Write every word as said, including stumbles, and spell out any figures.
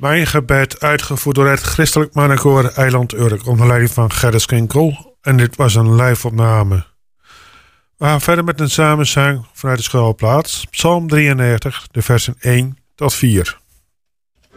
Mijn gebed, uitgevoerd door het Christelijk Mannenkoor Eiland Urk onder leiding van Gerrit Kinkel. En dit was een live-opname. We gaan verder met een samenzang vanuit de schuilplaats. Psalm drieënnegentig, de versen één tot vier.